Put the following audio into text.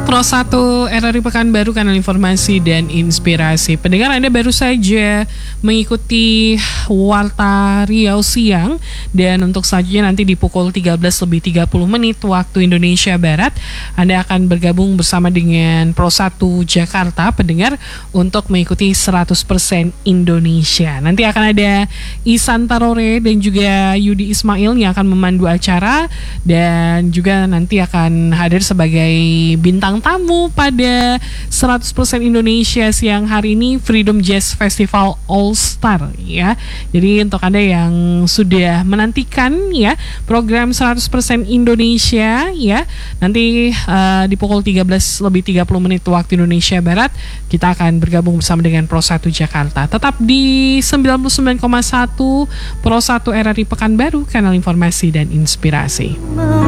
Pro 1 RRI Pekanbaru, kanal informasi dan inspirasi. Pendengar, Anda baru saja mengikuti Warta Riau Siang, dan untuk selanjutnya nanti di pukul 13.30 waktu Indonesia Barat Anda akan bergabung bersama dengan Pro 1 Jakarta, pendengar, untuk mengikuti 100% Indonesia. Nanti akan ada Isan Tarore dan juga Yudi Ismail yang akan memandu acara, dan juga nanti akan hadir sebagai bintang tamu pada 100% Indonesia siang hari ini, Freedom Jazz Festival All Star ya. Jadi untuk Anda yang sudah menantikan ya program 100% Indonesia ya, nanti di pukul 13.30 waktu Indonesia Barat kita akan bergabung bersama dengan Pro 1 Jakarta. Tetap di 99,1 Pro 1 RRI Pekanbaru, kanal informasi dan inspirasi.